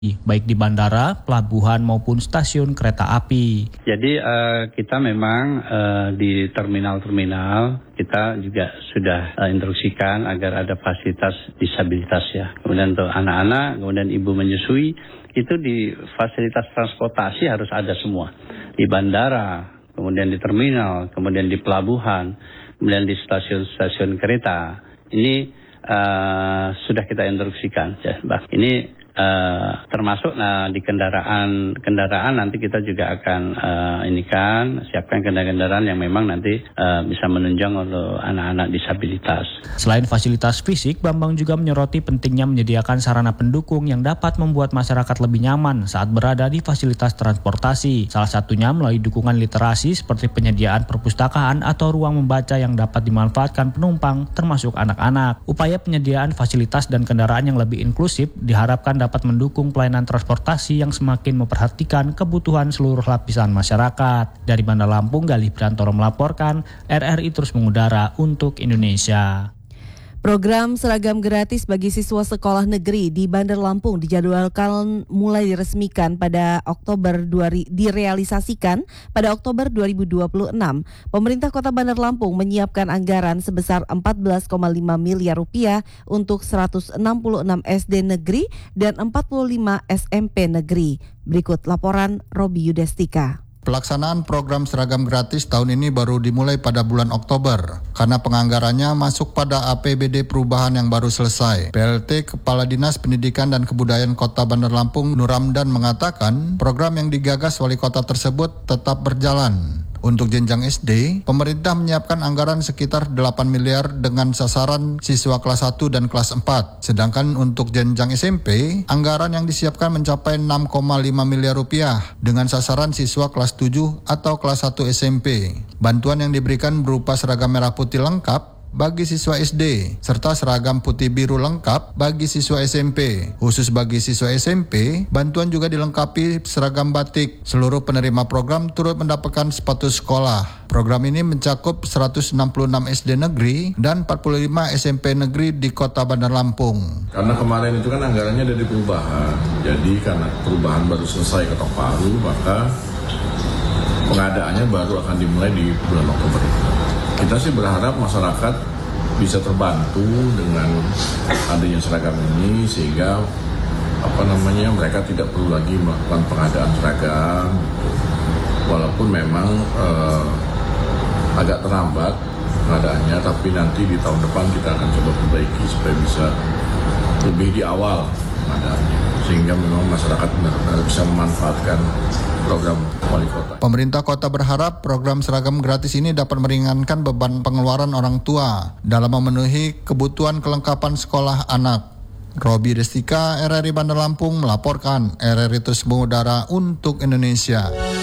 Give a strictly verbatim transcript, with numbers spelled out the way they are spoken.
baik di bandara, pelabuhan maupun stasiun kereta api. Jadi uh, kita memang uh, di terminal-terminal kita juga sudah uh, instruksikan agar ada fasilitas disabilitas ya. Kemudian untuk anak-anak, kemudian ibu menyusui, itu di fasilitas transportasi harus ada semua. Di bandara, kemudian di terminal, kemudian di pelabuhan, kemudian di stasiun-stasiun kereta. Ini uh, sudah kita instruksikan ya, Mbak. Ini Uh, termasuk nah, di kendaraan kendaraan nanti kita juga akan uh, ini kan siapkan kendaraan-kendaraan yang memang nanti uh, bisa menunjang untuk anak-anak disabilitas. Selain fasilitas fisik, Bambang juga menyoroti pentingnya menyediakan sarana pendukung yang dapat membuat masyarakat lebih nyaman saat berada di fasilitas transportasi. Salah satunya melalui dukungan literasi seperti penyediaan perpustakaan atau ruang membaca yang dapat dimanfaatkan penumpang termasuk anak-anak. Upaya penyediaan fasilitas dan kendaraan yang lebih inklusif diharapkan dapat mendukung pelayanan transportasi yang semakin memperhatikan kebutuhan seluruh lapisan masyarakat. Dari Bandar Lampung, Galih Prantoro melaporkan, R R I terus mengudara untuk Indonesia. Program seragam gratis bagi siswa sekolah negeri di Bandar Lampung dijadwalkan mulai diresmikan pada Oktober direalisasikan pada Oktober dua ribu dua puluh enam. Pemerintah Kota Bandar Lampung menyiapkan anggaran sebesar empat belas koma lima miliar rupiah untuk seratus enam puluh enam S D negeri dan empat puluh lima S M P negeri. Berikut laporan Robi Yudestika. Pelaksanaan program seragam gratis tahun ini baru dimulai pada bulan Oktober karena penganggarannya masuk pada A P B D perubahan yang baru selesai. P L T Kepala Dinas Pendidikan dan Kebudayaan Kota Bandar Lampung Nur Ramdan mengatakan program yang digagas wali kota tersebut tetap berjalan. Untuk jenjang S D, pemerintah menyiapkan anggaran sekitar delapan miliar dengan sasaran siswa kelas satu dan kelas empat. Sedangkan untuk jenjang S M P, anggaran yang disiapkan mencapai enam koma lima miliar rupiah dengan sasaran siswa kelas tujuh atau kelas satu S M P. Bantuan yang diberikan berupa seragam merah putih lengkap bagi siswa S D, serta seragam putih biru lengkap bagi siswa S M P. Khusus bagi siswa S M P, bantuan juga dilengkapi seragam batik. Seluruh penerima program turut mendapatkan sepatu sekolah. Program ini mencakup seratus enam puluh enam S D negeri dan empat puluh lima S M P negeri di Kota Bandar Lampung. Karena kemarin itu kan anggarannya dari perubahan, jadi karena perubahan baru selesai ketok palu, maka pengadaannya baru akan dimulai di bulan Oktober itu. Kita sih berharap masyarakat bisa terbantu dengan adanya seragam ini sehingga apa namanya mereka tidak perlu lagi melakukan pengadaan seragam, walaupun memang eh, agak terlambat pengadaannya, tapi nanti di tahun depan kita akan coba perbaiki supaya bisa lebih di awal pengadaannya sehingga memang masyarakat benar-benar bisa memanfaatkan program wali kota. Pemerintah kota berharap program seragam gratis ini dapat meringankan beban pengeluaran orang tua dalam memenuhi kebutuhan kelengkapan sekolah anak. Robi Destika, R R I Bandar Lampung melaporkan. R R I terus mengudara untuk Indonesia.